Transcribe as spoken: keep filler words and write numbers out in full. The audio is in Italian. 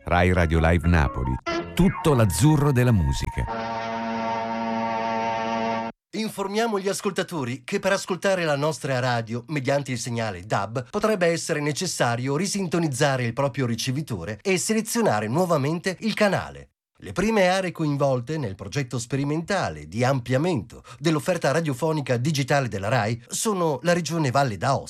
Rai Radio Live Napoli. Tutto l'azzurro della musica. Informiamo gli ascoltatori che per ascoltare la nostra radio mediante il segnale D A B potrebbe essere necessario risintonizzare il proprio ricevitore e selezionare nuovamente il canale. Le prime aree coinvolte nel progetto sperimentale di ampliamento dell'offerta radiofonica digitale della Rai sono la Regione Valle d'Aosta,